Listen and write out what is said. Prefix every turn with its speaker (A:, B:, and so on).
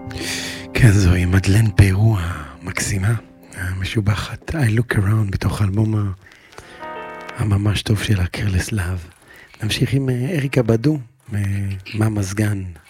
A: כן, זוהי מדלן פרו המקסימה, המשובחת. I look around בתוך האלבום הממש טוב שלה, Careless Love. נמשיך עם אריקה בדו, ממזגן.